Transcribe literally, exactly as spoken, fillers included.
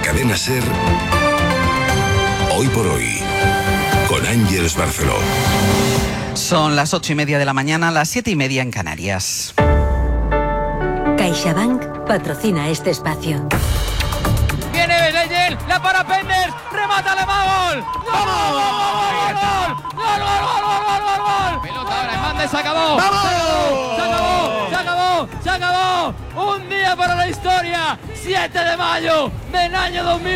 Cadena SER, Hoy por Hoy, con Ángeles Barceló. Son las ocho y media de la mañana, las siete y media en Canarias. CaixaBank patrocina este espacio. Viene Belleyer, la para Penders, remata le va gol. ¡Gol, gol, gol, gol, gol, gol, gol, gol, gol! Pelota ahora, Hernández, se acabó. ¡Vamos! Se acabó, se acabó, se acabó. Un día para la historia, siete de mayo del año dos mil